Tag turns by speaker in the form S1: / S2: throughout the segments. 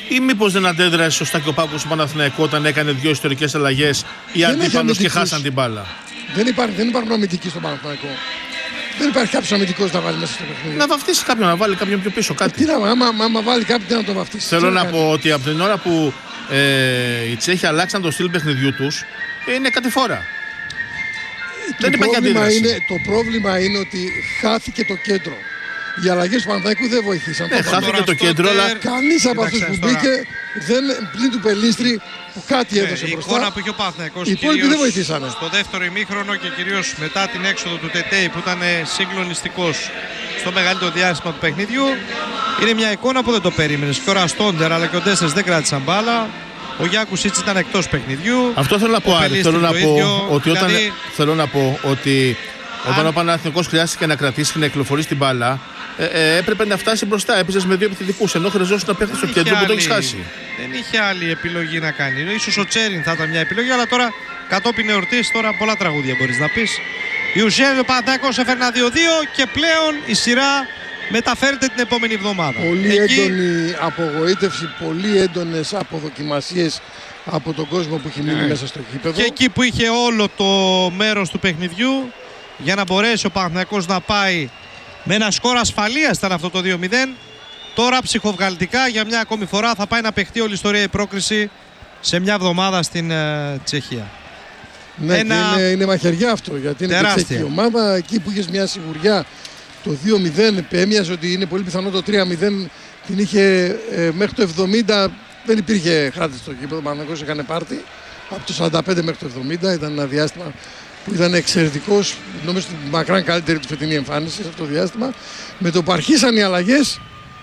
S1: ή μήπως δεν αντέδρασε σωστά και ο Πάκος στο Παναθηναϊκό όταν έκανε 2 ιστορικές αλλαγές οι αντίπαλους και χάσαν την μπάλα?
S2: Δεν υπάρχουν αμυντικοί στον Παναθηναϊκό. Δεν υπάρχει κάποιος αμυντικός να βάλει μέσα στο παιχνίδι.
S1: Να βαφτίσει κάποιον, να βάλει κάποιον πιο πίσω. Κάτι.
S2: Άμα βάλει κάποιον να το βαφτίσει.
S1: Θέλω να πω ότι από την ώρα που οι Τσέχοι αλλάξαν το στυλ παιχνιδιού τους, είναι κατηφόρα. Δεν υπάρχει αντίδραση.
S2: Το πρόβλημα είναι ότι χάθηκε το κέντρο. Οι αλλαγές του Παναθηναϊκού δεν βοηθήσαν.
S1: Χάθηκε το κέντρο, αλλά
S2: κανείς από αυτούς που μπήκε πλην του Πελίστρη που κάτι έδωσε μπροστά.
S3: Η εικόνα που είχε ο Παναθηναϊκός
S2: οι υπόλοιποι δεν βοηθήσανε.
S3: Στο δεύτερο ημίχρονο και κυρίως μετά την έξοδο του Τετέι που ήταν συγκλονιστικός στο μεγαλύτερο διάστημα του παιχνιδιού, είναι μια εικόνα που δεν το περίμενες. Και ο Ραστόντερ αλλά και ο Ντέσσερς δεν κράτησαν μπάλα. Ο Γιάκουσιτς ήταν εκτός παιχνιδιού.
S1: Αυτό θέλω να πω, Άρη. Θέλω να πω ότι όταν ο Παναθηναϊκός χρειάστηκε να κρατήσει και να κυκλοφορήσει την μπάλα, έπρεπε να φτάσει μπροστά. Έπαιζε με 2 επιθετικούς, ενώ χρειαζόταν να παίξει στο κέντρο που το έχει χάσει.
S3: Δεν είχε άλλη επιλογή να κάνει. Ίσως ο Τσέριν θα ήταν μια επιλογή, αλλά τώρα κατόπιν εορτής, τώρα πολλά τραγούδια μπορείς να πεις. Η ουσία είναι ο Παναθηναϊκός έφερε 2-2 και πλέον η σειρά μεταφέρεται την επόμενη εβδομάδα.
S2: Πολύ έντονη απογοήτευση, πολύ έντονες αποδοκιμασίες από τον κόσμο που έχει μείνει μέσα στο γήπεδο.
S3: Και εκεί που είχε όλο το μέρος του παιχνιδιού για να μπορέσει ο Παναθηναϊκός να πάει με ένα σκορ ασφαλείας, ήταν αυτό το 2-0. Τώρα ψυχοβγαλτικά για μια ακόμη φορά θα πάει να παιχτεί όλη η ιστορία, η πρόκριση σε μια εβδομάδα στην Τσεχία.
S2: Ναι, είναι μαχαιριά αυτό, γιατί είναι τεράστια. Και η ομάδα εκεί που είχες μια σιγουριά το 2-0, έμοιαζε ότι είναι πολύ πιθανό το 3-0, την είχε μέχρι το 70, δεν υπήρχε χράτη στο γήπεδο, ο Παναθηναϊκός έκανε πάρτι από το 45 μέχρι το 70, ήταν ένα διάστημα που ήταν εξαιρετικός, νομίζω ότι μακράν καλύτερη του φετινή εμφάνιση σε αυτό το διάστημα. Με το που αρχίσαν οι αλλαγές,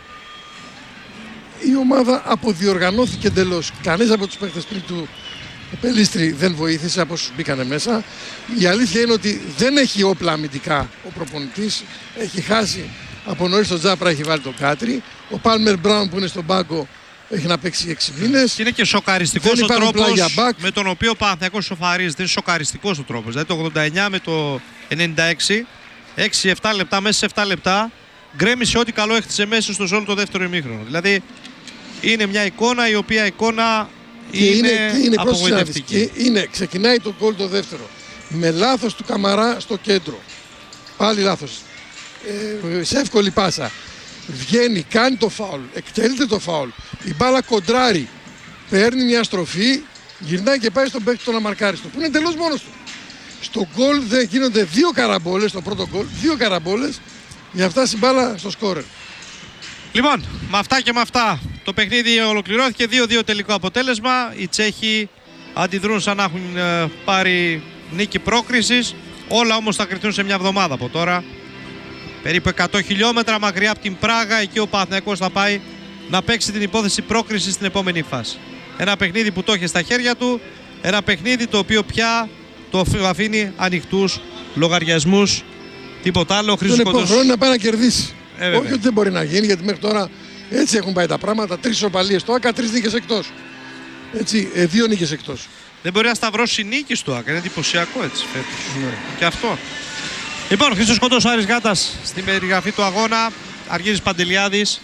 S2: η ομάδα αποδιοργανώθηκε εντελώς. Κανείς από τους παίκτες πριν του Πελίστρη δεν βοήθησε από όσους μπήκανε μέσα. Η αλήθεια είναι ότι δεν έχει όπλα αμυντικά ο προπονητής. Έχει χάσει από νωρίς τον Τζάπρα, έχει βάλει τον Κάτρι. Ο Πάλμερ Μπράουν που είναι στον πάγκο έχει να παίξει 6 μήνες.
S3: Και είναι και σοκαριστικός ο τρόπος με τον οποίο ο Παναθηναϊκός σοφαρίζεται. Είναι σοκαριστικός ο τρόπος. Δηλαδή το 89 με το 96, 6-7 λεπτά, μέσα σε 7 λεπτά, γκρέμισε ό,τι καλό έχτισε μέσα στο όλο το δεύτερο ημίχρονο. Δηλαδή είναι μια εικόνα η οποία είναι απογοητευτική.
S2: Ξεκινάει το γκολ το δεύτερο με λάθος του Καμαρά στο κέντρο. Πάλι λάθος. Σε εύκολη πάσα. Βγαίνει, κάνει το φάουλ, εκτελείται το φάουλ. Η μπάλα κοντράρει, παίρνει μια στροφή, γυρνάει και πάει στον παίκτη το να μαρκάρει το, που είναι εντελώς μόνος του. Στο γκολ δεν γίνονται 2 καραμπόλες, στο πρώτο γκολ, 2 καραμπόλες για να φτάσει η μπάλα στο σκόρερ.
S3: Λοιπόν, με αυτά και με αυτά το παιχνίδι ολοκληρώθηκε, 2-2 τελικό αποτέλεσμα. Οι Τσέχοι αντιδρούν σαν να έχουν πάρει νίκη πρόκρισης. Όλα όμως θα κρυφθούν σε μια εβδομάδα από τώρα. Περίπου 100 χιλιόμετρα μακριά από την Πράγα, εκεί ο Παναθηναϊκός θα πάει να παίξει την υπόθεση πρόκρισης στην επόμενη φάση. Ένα παιχνίδι που το έχει στα χέρια του, ένα παιχνίδι το οποίο πια το αφήνει ανοιχτούς λογαριασμούς, τίποτα άλλο.
S2: Τον επόμενο χρόνο να πάει να κερδίσει. Όχι ότι δεν μπορεί να γίνει, γιατί μέχρι τώρα έτσι έχουν πάει τα πράγματα. 3 ισοπαλίες στο ΆΚΑ, 3 νίκες εκτός. Έτσι, 2 νίκες εκτός.
S3: Δεν μπορεί να σταυρώσει νίκη στο ΆΚΑ, είναι εντυπωσιακό έτσι φέτος. Ναι. Και αυτό. Λοιπόν, Χρήστος Κοντός, Άρης Γάτας στην περιγραφή του αγώνα. Αργύρης Παντελιάδης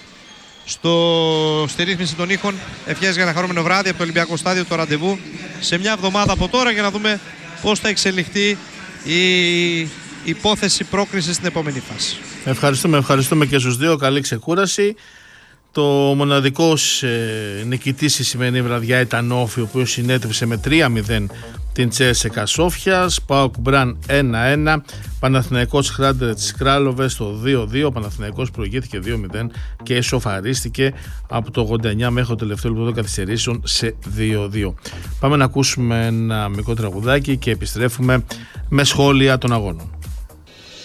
S3: στη ρύθμιση των ήχων. Ευχές για ένα χαρούμενο βράδυ από το Ολυμπιακό Στάδιο, το ραντεβού σε μια εβδομάδα από τώρα για να δούμε πώς θα εξελιχθεί η υπόθεση πρόκρισης στην επόμενη φάση.
S1: Ευχαριστούμε και στους δύο. Καλή ξεκούραση. Το μοναδικός νικητής η σημερινή βραδιά ήταν ο Όφη, ο οποίος συνέτρεψε με 3-0 την Τσέσσεκα Σόφιας. ΠΑΟΚ Μπραν 1-1. Παναθηναϊκός Χράντερετς Κράλοβες το 2-2. Ο Παναθηναϊκός προηγήθηκε 2-0 και ισοφαρίστηκε από το 89 μέχρι το τελευταίο λεπτό των καθυστερήσεων σε 2-2. Πάμε να ακούσουμε ένα μικρό τραγουδάκι και επιστρέφουμε με σχόλια των αγώνων.